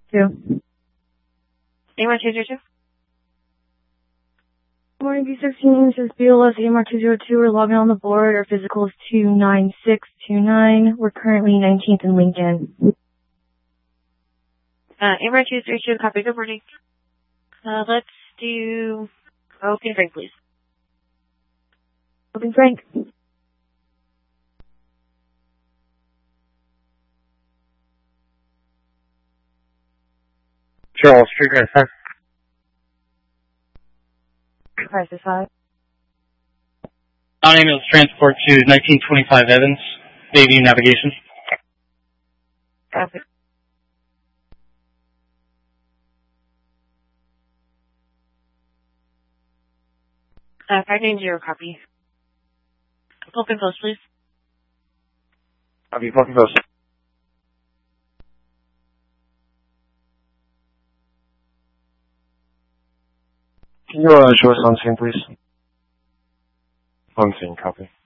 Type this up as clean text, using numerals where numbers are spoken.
2. AMR 202. Morning, B16, this is BLS AMR 202. We're logging on the board. Our physical is 29629. We're currently 19th in Lincoln. AMR 232, copy, good morning. Let's do Open Frank, please. Open Frank. Charles Street, right, sir. Crisis 5. Non-ambulance transport to 1925 Evans, Bayview Navigation. Copy. Uh, 590, copy. Open post, please. Copy, Falcon Post. Can you show us on scene, please? On scene, copy.